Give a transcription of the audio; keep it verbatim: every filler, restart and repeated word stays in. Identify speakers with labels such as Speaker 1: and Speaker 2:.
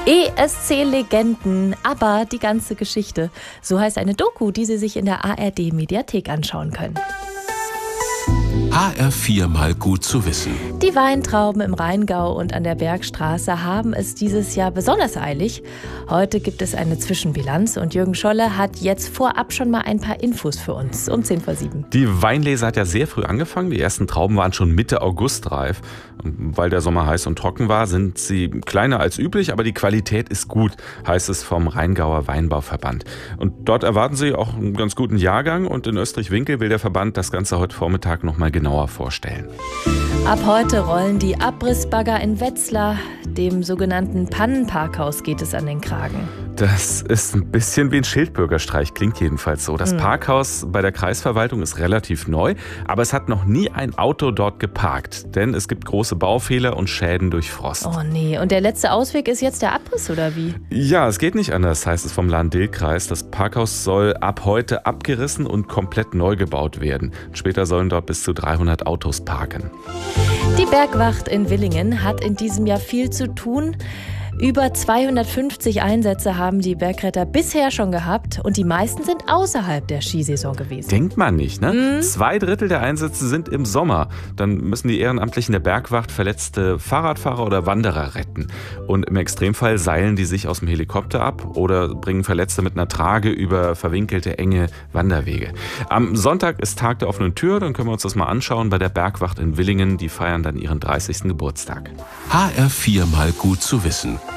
Speaker 1: E S C-Legenden, aber die ganze Geschichte. So heißt eine Doku, die Sie sich in der A R D-Mediathek anschauen können.
Speaker 2: H R vier mal gut zu wissen.
Speaker 1: Die Weintrauben im Rheingau und an der Bergstraße haben es dieses Jahr besonders eilig. Heute gibt es eine Zwischenbilanz und Jürgen Scholle hat jetzt vorab schon mal ein paar Infos für uns um zehn vor sieben.
Speaker 3: Die Weinlese hat ja sehr früh angefangen. Die ersten Trauben waren schon Mitte August reif. Weil der Sommer heiß und trocken war, sind sie kleiner als üblich, aber die Qualität ist gut, heißt es vom Rheingauer Weinbauverband. Und dort erwarten sie auch einen ganz guten Jahrgang und in Österreich-Winkel will der Verband das Ganze heute Vormittag noch mal genauer vorstellen.
Speaker 1: Ab heute rollen die Abrissbagger in Wetzlar. Dem sogenannten Pannenparkhaus geht es an den Kragen.
Speaker 3: Das ist ein bisschen wie ein Schildbürgerstreich, klingt jedenfalls so. Das Parkhaus bei der Kreisverwaltung ist relativ neu, aber es hat noch nie ein Auto dort geparkt, denn es gibt große Baufehler und Schäden durch Frost.
Speaker 1: Oh nee, und der letzte Ausweg ist jetzt der Abriss, oder wie?
Speaker 3: Ja, es geht nicht anders, heißt es vom Lahn-Dill-Kreis. Das Parkhaus soll ab heute abgerissen und komplett neu gebaut werden. Später sollen dort bis zu dreihundert Autos parken.
Speaker 1: Die Bergwacht in Villingen hat in diesem Jahr viel zu tun. Über zweihundertfünfzig Einsätze haben die Bergretter bisher schon gehabt und die meisten sind außerhalb der Skisaison gewesen.
Speaker 3: Denkt man nicht, ne?
Speaker 1: Mhm.
Speaker 3: Zwei Drittel der Einsätze sind im Sommer. Dann müssen die Ehrenamtlichen der Bergwacht verletzte Fahrradfahrer oder Wanderer retten. Und im Extremfall seilen die sich aus dem Helikopter ab oder bringen Verletzte mit einer Trage über verwinkelte, enge Wanderwege. Am Sonntag ist Tag der offenen Tür, dann können wir uns das mal anschauen bei der Bergwacht in Villingen. Die feiern dann ihren dreißigsten Geburtstag.
Speaker 2: H R vier mal gut zu wissen.